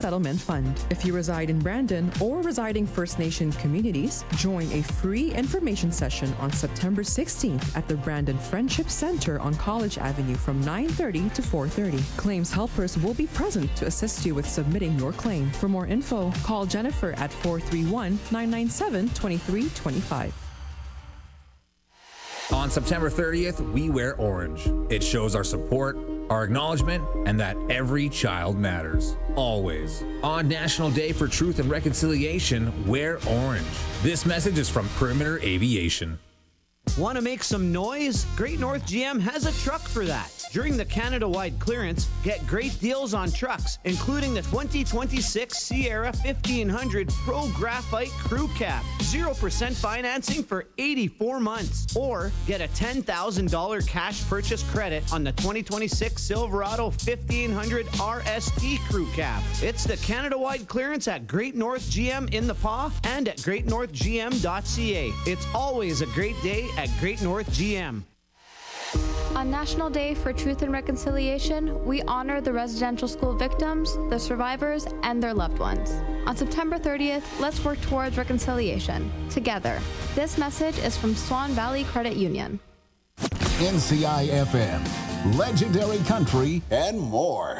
Settlement Fund. If you reside in Brandon or residing First Nation communities, join a free information session on September 16th at the Brandon Friendship Center on College Avenue from 9:30 to 4:30. Claims helpers will be present to assist you with submitting your claim. For more info, call Jennifer at 431-997-2325. On September 30th, we wear orange. It shows our support, our acknowledgement, and that every child matters. Always. On National Day for Truth and Reconciliation, wear orange. This message is from Perimeter Aviation. Want to make some noise? Great North GM has a truck for that. During the Canada-wide clearance, get great deals on trucks, including the 2026 Sierra 1500 Pro Graphite Crew Cab. 0% financing for 84 months. Or get a $10,000 cash purchase credit on the 2026 Silverado 1500 RST Crew Cab. It's the Canada-wide clearance at Great North GM in the PAW and at greatnorthgm.ca. It's always a great day at Great North GM. On National Day for Truth and Reconciliation, we honor the residential school victims, the survivors, and their loved ones. On September 30th, let's work towards reconciliation, together. This message is from Swan Valley Credit Union. NCI FM, legendary country, and more.